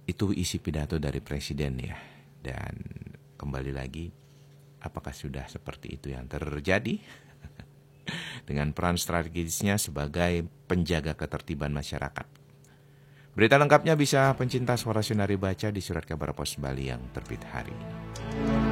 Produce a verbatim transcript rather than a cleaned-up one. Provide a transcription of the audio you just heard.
Itu isi pidato dari presiden ya. Dan kembali lagi, apakah sudah seperti itu yang terjadi? Dengan peran strategisnya sebagai penjaga ketertiban masyarakat. Berita lengkapnya bisa pencinta Suara Sinari baca di Surat Kabar Pos Bali yang terbit hari ini.